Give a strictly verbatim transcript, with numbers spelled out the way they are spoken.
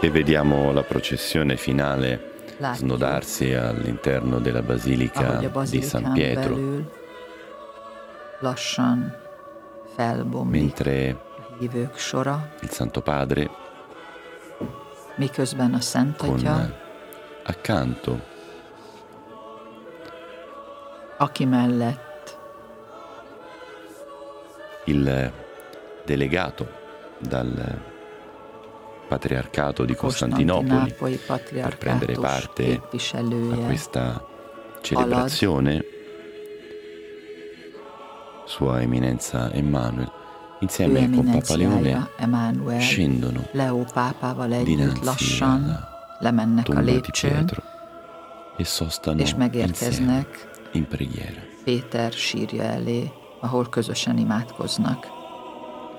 E vediamo la processione finale Látjuk, snodarsi all'interno della basilica ahogy a di bazilikán San Pietro, belül lassan felbomlik mentre a hívők sora, il Santo Padre miközben a Szent con Atya, accanto aki mellett il delegato dal patriarcato di Costantinopoli Kostantinápolyi per prendere patriarkátus parte a képviselője questa celebrazione, Sua Eminenza Emmanuel, ő insieme con Papa Leone, eminenciája Emmanuel scendono Leó pápával együtt dinanzi lassan alla lemennek a tomba di lépcsőn, Pietro e sostano és insieme megérkeznek in preghiera. Péter sírja elé, ahol közösen imádkoznak.